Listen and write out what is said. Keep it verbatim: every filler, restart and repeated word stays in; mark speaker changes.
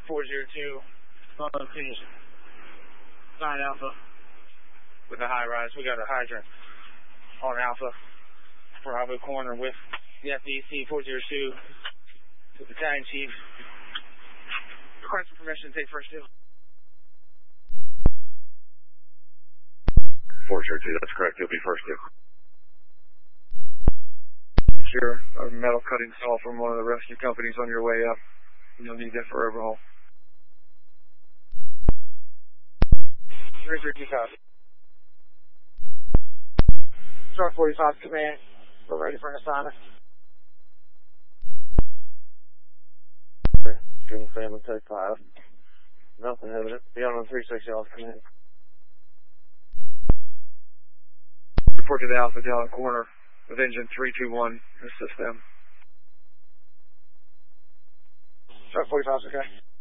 Speaker 1: four zero two, uh, finish nine Alpha with a high rise. We got a hydrant on Alpha, Bravo corner with the F D C four zero two, with the battalion chief. Request for permission to take first dibs.
Speaker 2: four zero two, that's correct. You'll be first dibs.
Speaker 3: Sure, a metal cutting saw from one of the rescue companies on your way up. You'll need that for overhaul.
Speaker 1: three three two five. Star forty-five command. We're ready for an assignment.
Speaker 3: Student family take five. Nothing evident. Beyond on three six Alpha command. Report to the Alpha Talent corner with engine three two one. Assist them.
Speaker 1: Star forty-five is okay.